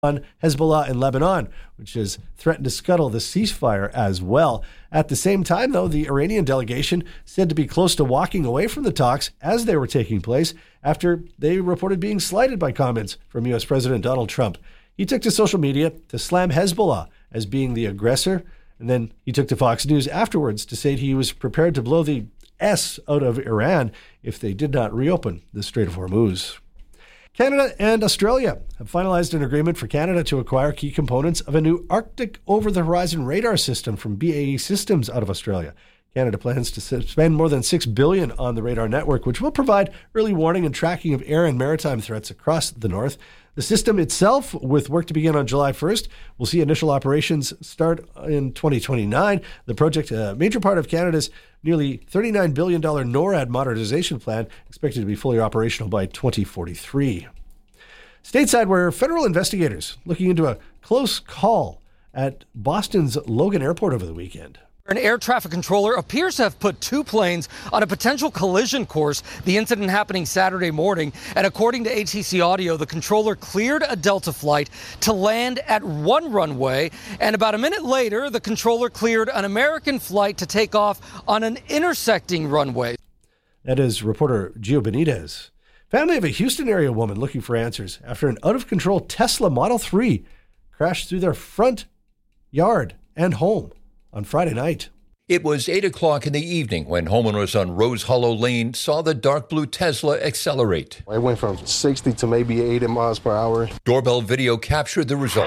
on Hezbollah in Lebanon, which has threatened to scuttle the ceasefire as well. At the same time, though, the Iranian delegation said to be close to walking away from the talks as they were taking place after they reported being slighted by comments from U.S. President Donald Trump. He took to social media to slam Hezbollah as being the aggressor, and then he took to Fox News afterwards to say he was prepared to blow the S out of Iran if they did not reopen the Strait of Hormuz. Canada and Australia have finalized an agreement for Canada to acquire key components of a new Arctic over-the-horizon radar system from BAE Systems out of Australia. Canada plans to spend more than $6 billion on the radar network, which will provide early warning and tracking of air and maritime threats across the north. The system itself, with work to begin on July 1st, will see initial operations start in 2029. The project, a major part of Canada's nearly $39 billion NORAD modernization plan, expected to be fully operational by 2043. Stateside were federal investigators looking into a close call at Boston's Logan Airport over the weekend. An air traffic controller appears to have put two planes on a potential collision course, the incident happening Saturday morning. And according to ATC Audio, the controller cleared a Delta flight to land at one runway. And about a minute later, the controller cleared an American flight to take off on an intersecting runway. That is reporter Gio Benitez. Family of a Houston area woman looking for answers after an out-of-control Tesla Model 3 crashed through their front yard and home on Friday night. It was 8 o'clock in the evening when homeowners on Rose Hollow Lane saw the dark blue Tesla accelerate. It went from 60 to maybe 80 miles per hour. Doorbell video captured the result.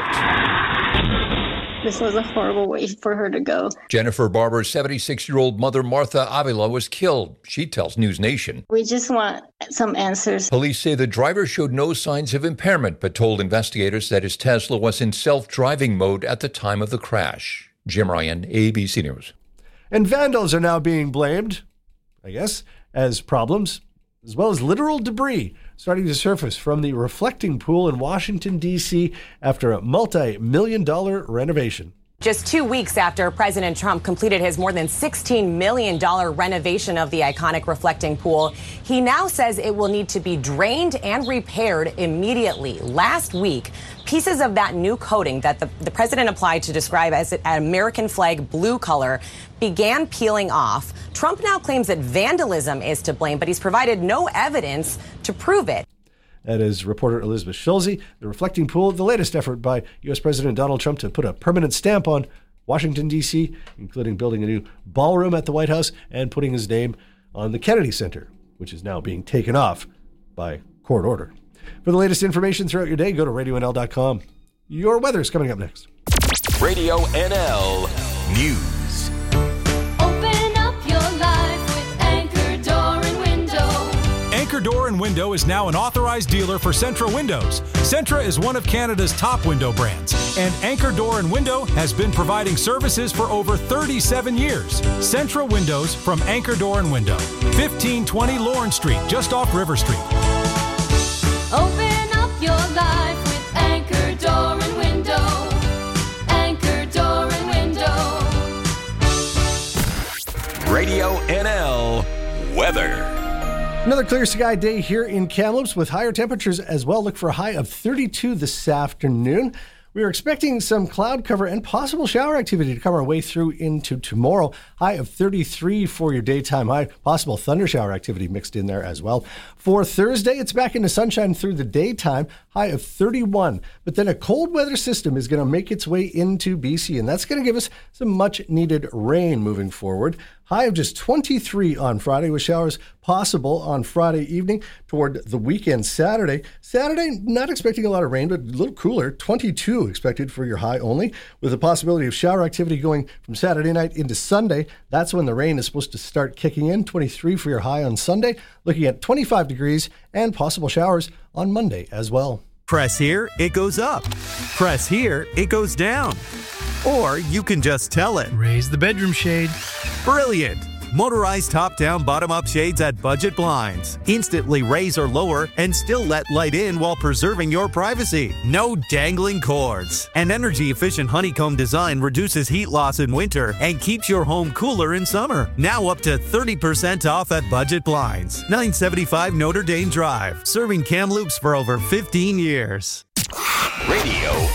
This was a horrible way for her to go. Jennifer Barber's 76-year-old mother, Martha Avila, was killed. She tells News Nation. We just want some answers. Police say the driver showed no signs of impairment, but told investigators that his Tesla was in self-driving mode at the time of the crash. Jim Ryan, ABC News. And vandals are now being blamed, I guess, as problems, as well as literal debris starting to surface from the reflecting pool in Washington, D.C. after a multi-million-dollar renovation. Just 2 weeks after President Trump completed his more than $16 million renovation of the iconic reflecting pool, he now says it will need to be drained and repaired immediately. Last week, pieces of that new coating that the president applied to describe as an American flag blue color began peeling off. Trump now claims that vandalism is to blame, but he's provided no evidence to prove it. That is reporter Elizabeth Schulze. The reflecting pool, the latest effort by U.S. President Donald Trump to put a permanent stamp on Washington, D.C., including building a new ballroom at the White House and putting his name on the Kennedy Center, which is now being taken off by court order. For the latest information throughout your day, go to RadioNL.com. Your weather is coming up next. Radio NL News. Anchor Door and Window is now an authorized dealer for Centra Windows. Centra is one of Canada's top window brands, and Anchor Door and Window has been providing services for over 37 years. Centra Windows from Anchor Door and Window, 1520 Lawrence Street, just off River Street. Open up your life with Anchor Door and Window. Anchor Door and Window. Radio NL Weather. Another clear sky day here in Kamloops with higher temperatures as well. Look for a high of 32 this afternoon. We are expecting some cloud cover and possible shower activity to come our way through into tomorrow. High of 33 for your daytime high. Possible thunder shower activity mixed in there as well. For Thursday, it's back into sunshine through the daytime. High of 31. But then a cold weather system is going to make its way into BC, and that's going to give us some much needed rain moving forward. High of just 23 on Friday with showers possible on Friday evening toward the weekend Saturday. Saturday, not expecting a lot of rain, but a little cooler. 22 expected for your high only, with the possibility of shower activity going from Saturday night into Sunday. That's when the rain is supposed to start kicking in. 23 for your high on Sunday. Looking at 25 degrees and possible showers on Monday as well. Press here, it goes up. Press here, it goes down. Or you can just tell it. Raise the bedroom shade. Brilliant! Motorized top-down, bottom-up shades at Budget Blinds. Instantly raise or lower and still let light in while preserving your privacy. No dangling cords. An energy-efficient honeycomb design reduces heat loss in winter and keeps your home cooler in summer. Now up to 30% off at Budget Blinds. 975 Notre Dame Drive. Serving Kamloops for over 15 years. Radio